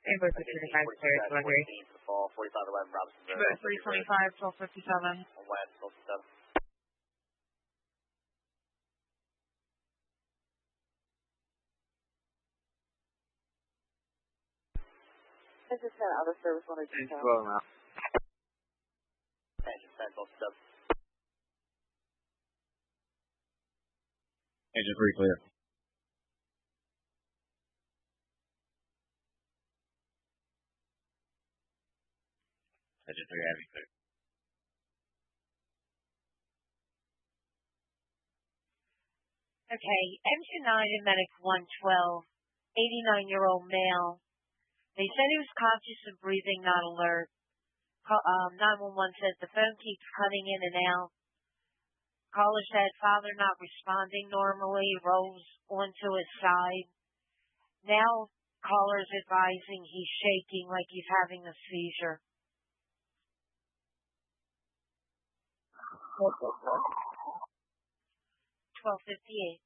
Inverse 325, Sirius 130. Call 4511 Robinson. Inverse 325, 1257. On West, 1257. This is 10 out of service 102. Engine 12 now. Engine 10, 1257. Engine 3 clear. Engine 3 heavy clear. Okay, engine 9 and medic 112, 89-year-old male. They said he was conscious of breathing, not alert. 911 says the phone keeps cutting in and out. Caller said father not responding normally, rolls onto his side. Now caller's advising he's shaking like he's having a seizure. 1258.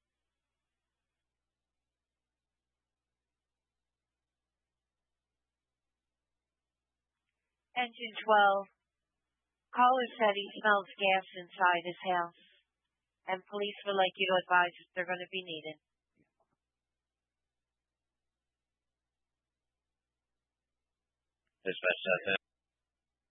Engine 12. Caller said he smells gas inside his house, and police would like you to advise if they're going to be needed. Dispatch